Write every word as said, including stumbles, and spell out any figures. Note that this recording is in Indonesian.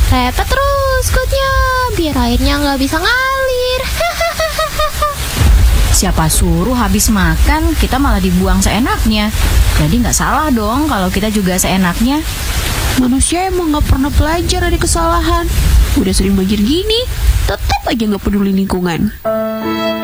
repet terus kutnya, biar airnya nggak bisa ngalir. Siapa suruh habis makan kita malah dibuang seenaknya. Jadi nggak salah dong kalau kita juga seenaknya. Manusia emang nggak pernah belajar dari kesalahan. Udah sering banjir gini, tetap aja nggak peduli lingkungan.